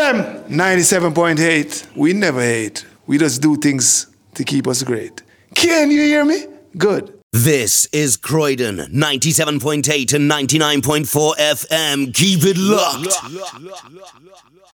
FM 97.8. We never hate. We just do things to keep us great. Can you hear me? Good. This is Croydon 97.8 and 99.4 FM. Keep it locked.